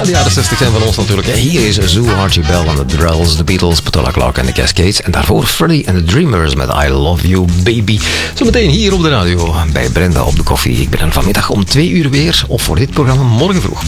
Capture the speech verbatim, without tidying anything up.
de jaren zestig zijn van ons natuurlijk. Hier is Zoo, Archie Bell en de Drells, de Beatles, Petula Clark en de Cascades. En daarvoor Freddie and the Dreamers met I Love You Baby. Zometeen hier op de radio bij Brenda op de koffie. Ik ben er vanmiddag om twee uur weer, of voor dit programma morgen vroeg.